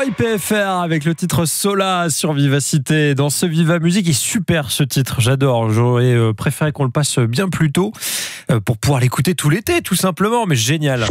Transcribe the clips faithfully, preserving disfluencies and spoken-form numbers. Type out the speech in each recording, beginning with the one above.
I P F R avec le titre Sola sur Vivacité. Dans ce Viva Musique, il est super ce titre, j'adore. J'aurais préféré qu'on le passe bien plus tôt pour pouvoir l'écouter tout l'été, tout simplement, mais génial.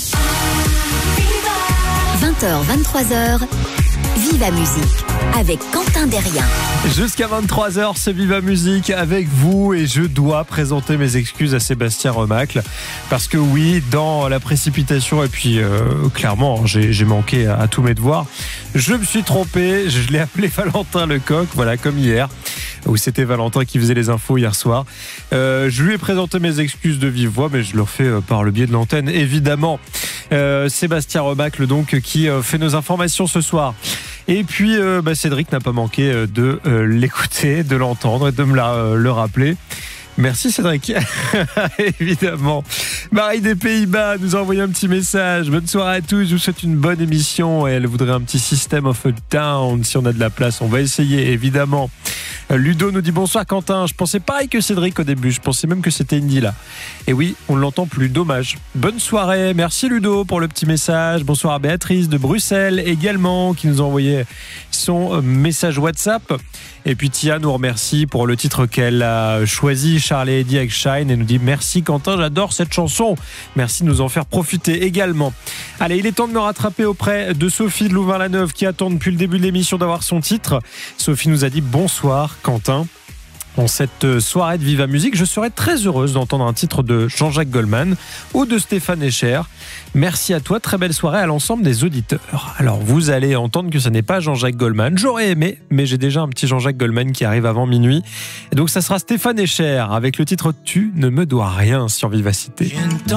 vingt heures, vingt-trois heures, Viva Musique avec Quentin Derrien. Jusqu'à vingt-trois heures, c'est Viva Musique avec vous et je dois présenter mes excuses à Sébastien Remacle parce que oui, dans la précipitation et puis euh, clairement, j'ai, j'ai manqué à, à tous mes devoirs. Je me suis trompé, je l'ai appelé Valentin Lecoq, voilà, comme hier, où c'était Valentin qui faisait les infos hier soir. Euh, je lui ai présenté mes excuses de vive voix, mais je le refais euh, par le biais de l'antenne, évidemment. Euh, Sébastien Remacle, donc, qui euh, fait nos informations ce soir. Et puis, euh, bah, Cédric n'a pas manqué euh, de euh, l'écouter, de l'entendre et de me la, euh, le rappeler. Merci Cédric. Évidemment. Marie des Pays-Bas nous a envoyé un petit message. Bonne soirée à tous, je vous souhaite une bonne émission. Et elle voudrait un petit System of a Down si on a de la place. On va essayer, évidemment. Ludo nous dit bonsoir Quentin. Je pensais pareil que Cédric au début. Je pensais même que c'était Indy là. Et oui, on ne l'entend plus. Dommage. Bonne soirée. Merci Ludo pour le petit message. Bonsoir à Béatrice de Bruxelles également qui nous a envoyé son message WhatsApp. Et puis Tia nous remercie pour le titre qu'elle a choisi, Charlie et Eddie avec Shine, et nous dit merci Quentin, j'adore cette chanson. Merci de nous en faire profiter également. Allez, il est temps de me rattraper auprès de Sophie de Louvain-la-Neuve qui attend depuis le début de l'émission d'avoir son titre. Sophie nous a dit bonsoir Quentin. En cette soirée de Viva Musique, je serais très heureuse d'entendre un titre de Jean-Jacques Goldman ou de Stéphane Escher. Merci à toi, très belle soirée à l'ensemble des auditeurs. Alors vous allez entendre que ce n'est pas Jean-Jacques Goldman. J'aurais aimé, mais j'ai déjà un petit Jean-Jacques Goldman qui arrive avant minuit. Et donc ça sera Stéphane Escher avec le titre Tu ne me dois rien sur Vivacité.